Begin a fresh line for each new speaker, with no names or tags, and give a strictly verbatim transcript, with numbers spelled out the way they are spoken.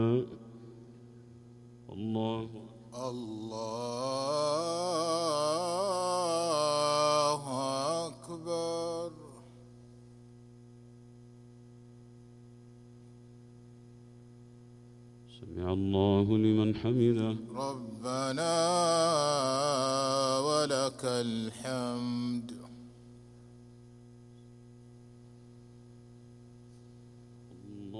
الله
الله أكبر.
سمع الله لمن حمده.
ربنا ولك الحمد.